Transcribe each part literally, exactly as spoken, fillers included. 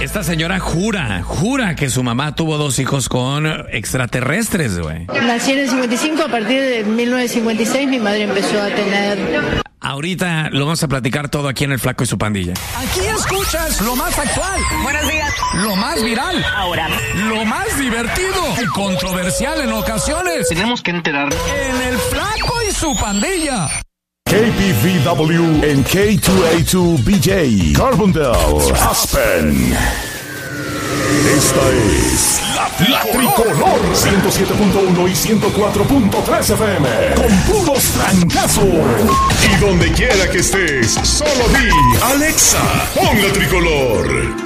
Esta señora jura, jura que su mamá tuvo dos hijos con extraterrestres, güey. Nací en el cincuenta y cinco, a partir de mil novecientos cincuenta y seis mi madre empezó a tener... Ahorita lo vamos a platicar todo aquí en El Flaco y su Pandilla. Aquí escuchas lo más actual. Buenos días. Lo más viral. Ahora. Lo más divertido y controversial en ocasiones. Tenemos que enterarnos. En El Flaco y su Pandilla. K P V W en K dos A dos B J, Carbondale, Aspen. Esta es la, la Tricolor ciento siete punto uno y ciento cuatro punto tres F M con puros trancazos. Y donde quiera que estés, solo di Alexa, pon la Tricolor.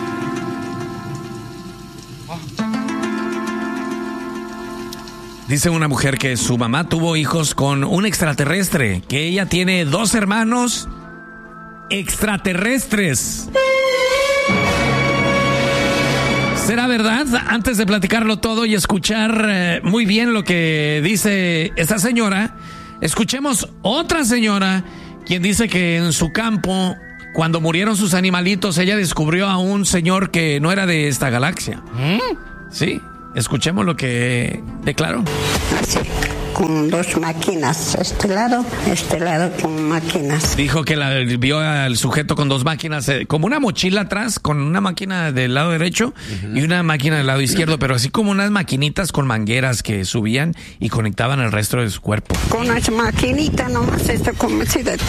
Dice una mujer que su mamá tuvo hijos con un extraterrestre, que ella tiene dos hermanos extraterrestres. ¿Será verdad? Antes de platicarlo todo y escuchar eh, muy bien lo que dice esta señora, escuchemos otra señora quien dice que en su campo, cuando murieron sus animalitos, ella descubrió a un señor que no era de esta galaxia. ¿Mm? Sí, escuchemos lo que declaró. Así, con dos máquinas, este lado, este lado con máquinas. Dijo que la, vio al sujeto con dos máquinas, eh, como una mochila atrás, con una máquina del lado derecho uh-huh. y una máquina del lado izquierdo, pero así como unas maquinitas con mangueras que subían y conectaban el resto de su cuerpo. Con unas maquinitas nomás, esto como si de...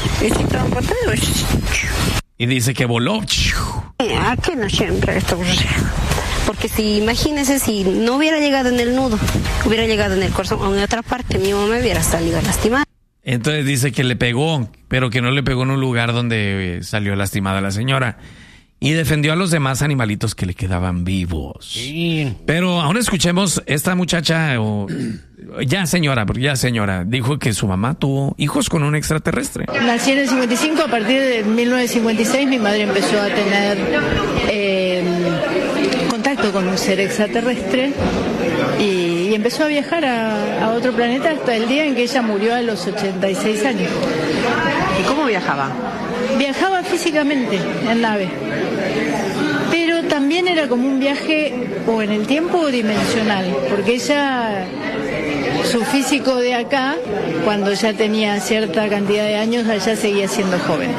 Y dice que voló. Aquí no siempre esto... Porque si, imagínese, si no hubiera llegado en el nudo, hubiera llegado en el corazón o en otra parte, mi mamá me hubiera salido lastimada. Entonces dice que le pegó, pero que no le pegó en un lugar donde salió lastimada la señora. Y defendió a los demás animalitos que le quedaban vivos. Sí. Pero aún escuchemos, esta muchacha, o ya señora, porque ya señora, dijo que su mamá tuvo hijos con un extraterrestre. Nací en el cincuenta y cinco, a partir de mil novecientos cincuenta y seis mi madre empezó a tener... Eh, contacto con un ser extraterrestre y, y empezó a viajar a, a otro planeta hasta el día en que ella murió a los ochenta y seis años. ¿Y cómo viajaba? Viajaba físicamente en nave, pero también era como un viaje o en el tiempo o dimensional, porque ella, su físico de acá, cuando ya tenía cierta cantidad de años, allá seguía siendo joven.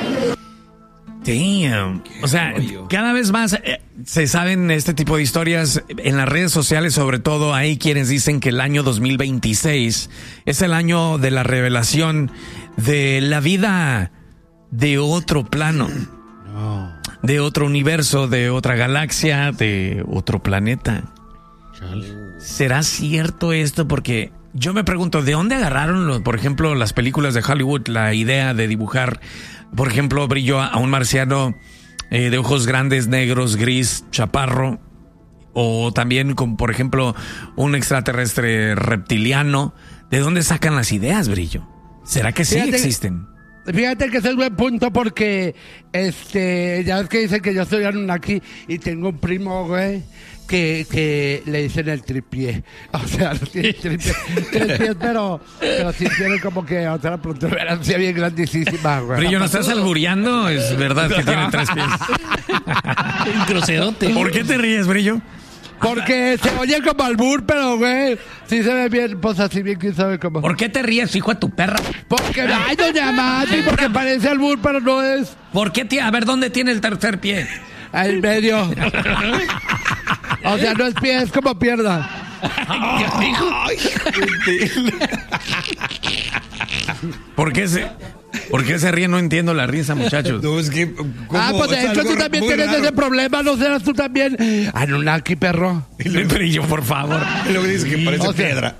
Damn. O sea, cada vez más eh, se saben este tipo de historias en las redes sociales, sobre todo hay quienes dicen que el año dos mil veintiséis es el año de la revelación de la vida de otro plano, no. de otro universo, de otra galaxia, de otro planeta. Chale. ¿Será cierto esto? Porque yo me pregunto, ¿de dónde agarraron, los, por ejemplo, las películas de Hollywood, la idea de dibujar, por ejemplo, brillo a un marciano eh, de ojos grandes, negros, gris, chaparro, o también con, por ejemplo, un extraterrestre reptiliano? ¿De dónde sacan las ideas, Brillo? ¿Será que sí fíjate, existen? Fíjate que ese es buen punto porque, este, ya ves que dicen que yo soy Anunnaki y tengo un primo, güey, que, que le dicen el tripié. O sea, no tiene tripié, tres pies, pero, pero sí tiene como que otra protuberancia bien grandísima, güey. Brillo, ¿no estás albureando? Es verdad que tiene tres pies. Un groserote. ¿Por qué te ríes, Brillo? Porque se oye como albur, pero, güey, sí se ve bien, pues así bien, quién sabe cómo. ¿Por qué te ríes, hijo de tu perra? Porque, ay, doña Mati, porque parece albur, pero no es. ¿Por qué, tía? A ver, ¿dónde tiene el tercer pie? Al medio. O sea, no es pie, es como pierna. Ay, ¿Por qué se...? ¿Por qué se ríe? No entiendo la risa, muchachos. No, es que, ah, pues de hecho tú también tienes raro. Ese problema, ¿no serás tú también? Anunnaki, perro. El Brillo, por favor. Lo que dice que parece o sea, piedra.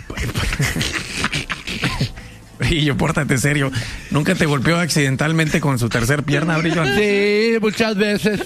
Brillo, pórtate serio. ¿Nunca te golpeó accidentalmente con su tercer pierna, Brillo? Sí, muchas veces.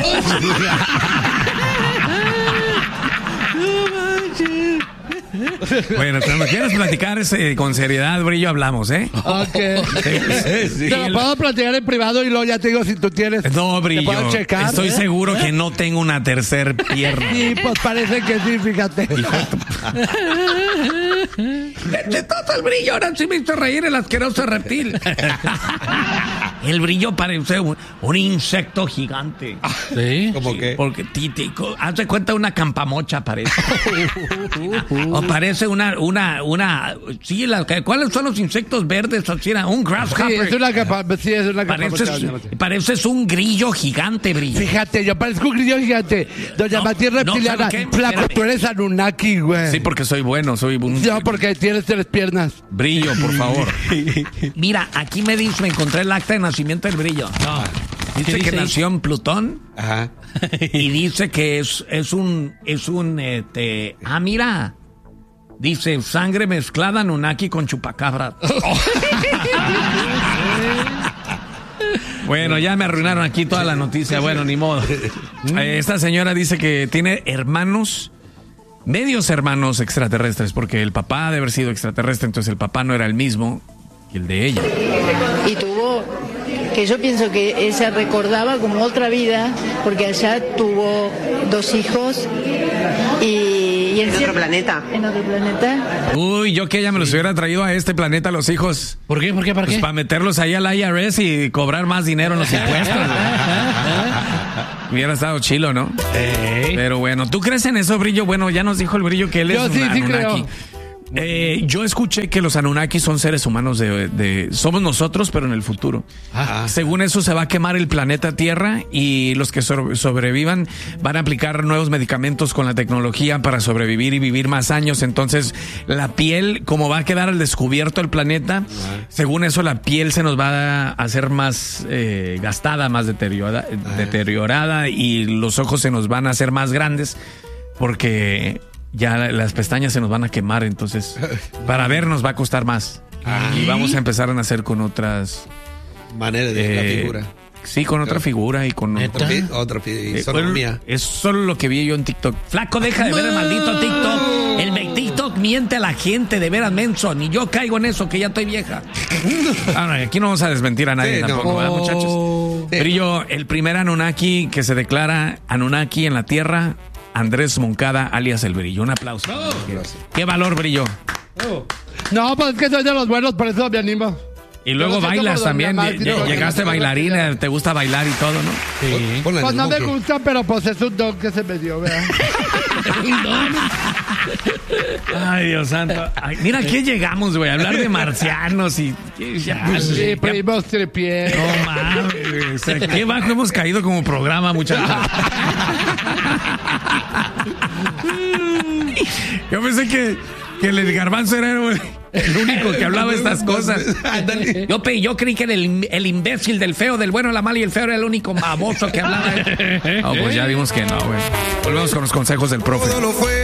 Bueno, cuando quieras platicar eh, con seriedad, Brillo, hablamos, ¿eh? Ok. Sí, sí. Te lo puedo platicar en privado y luego ya te digo si tú tienes. No, Brillo. ¿Te puedo checar? Estoy ¿eh? seguro que no tengo una tercer pierna. Sí, pues parece que sí, fíjate. ¡Qué chistoso el brillo! Ahora sí me hizo reír el asqueroso reptil. El brillo parece un, un insecto gigante. ¿Sí? ¿Cómo sí, qué? Porque títico. Haz de cuenta una campamocha parece. O parece una, una, una. Sí, la, ¿cuáles son los insectos verdes? Así era, un grasshopper. Sí, es una capa, sí, es una campamocha. Pareces, pareces un grillo gigante, brillo. Fíjate, yo parezco un grillo gigante. Doña no, Mati reptiliana. No, flaco, espérame. Tú eres Anunnaki, güey. Sí, porque soy bueno, soy un... No, porque tienes tres piernas. Brillo, por favor. Mira, aquí me dice, me encontré el acta de nacimiento del brillo. No. Dice que dice? nació en Plutón. Ajá. Y dice que es, es un, es un, este, ah, mira. Dice, sangre mezclada Anunnaki con chupacabra. Bueno, ya me arruinaron aquí toda la noticia. Bueno, ni modo. Esta señora dice que tiene hermanos, medios hermanos extraterrestres, porque el papá debe haber sido extraterrestre, entonces el papá no era el mismo que el de ella. Y tuvo, que yo pienso que ella recordaba como otra vida, porque allá tuvo dos hijos y... ¿Y en otro planeta? En otro planeta. Uy, yo que ella me los hubiera traído a este planeta, los hijos. ¿Por qué? ¿Por qué? ¿Para pues qué? Para meterlos ahí al I R S y cobrar más dinero en los impuestos. Hubiera estado chilo, ¿no? Hey. Pero bueno, ¿tú crees en eso, Brillo? Bueno, ya nos dijo el Brillo que él es yo un sí, sí Anunnaki. Creo. Eh, yo escuché que los Anunnaki son seres humanos de, de somos nosotros, pero en el futuro. Ajá. Según eso se va a quemar el planeta Tierra y los que so- sobrevivan van a aplicar nuevos medicamentos con la tecnología para sobrevivir y vivir más años. Entonces la piel, como va a quedar al descubierto el planeta, ajá, según eso la piel se nos va a hacer más eh, gastada, más deteriorada, deteriorada y los ojos se nos van a hacer más grandes porque... ya las pestañas se nos van a quemar, entonces para ver nos va a costar más. ¿Ay? Y vamos a empezar a nacer con otras maneras de eh, la figura. Sí, con otra figura y con otra, otra fisonomía. Eh, es solo lo que vi yo en TikTok. Flaco, deja de ver el maldito TikTok. El TikTok miente a la gente, de veras, menso. Ni yo caigo en eso, que ya estoy vieja. Ah, no, aquí no vamos a desmentir a nadie sí, tampoco, no. ¿verdad, muchachos? Sí. Brillo, el primer Anunnaki que se declara Anunnaki en la Tierra, Andrés Moncada, alias El Brillo. Un aplauso. Oh, ¿Qué, ¿Qué valor, Brillo? Oh. No, pues es que soy de los buenos, por eso me animo. Y luego bailas también. Más, Llegaste llegaste bailarina, te gusta bailar y todo, ¿no? Sí. Pues no me gusta, pero pues es un don que se me dio, ¿verdad? Ay, Dios santo. Ay, mira, ¿qué llegamos, güey? A hablar de marcianos y... Ya, sí, primos tripié. No mames, güey. O sea, qué bajo hemos caído como programa, muchachos. Yo pensé que, que el Garbanzo era el único que hablaba estas cosas. Yo, yo creí que el, el imbécil del feo, del bueno, la mala y el feo era el único baboso que hablaba. No, pues ya vimos que no, güey. Volvemos con los consejos del profe.